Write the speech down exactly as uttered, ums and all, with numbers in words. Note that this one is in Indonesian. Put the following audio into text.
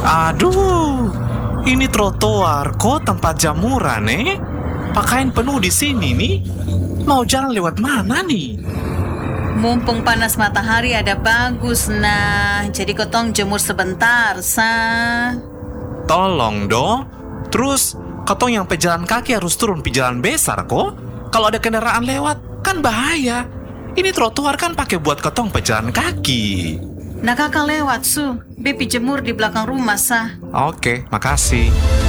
Aduh, ini trotoar kok tempat jamuran eh? Pakaian penuh di sini nih. Mau jalan lewat mana nih? Mumpung panas matahari ada bagus, nah. Jadi kotong jemur sebentar, sa. Tolong dong. Terus, kotong yang pejalan kaki harus turun pejalan besar kok. Kalau ada kendaraan lewat, kan bahaya. Ini trotoar kan pakai buat kotong pejalan kaki. Nah kakak lewat, su. Bepi jemur di belakang rumah, sa. Oke, makasih.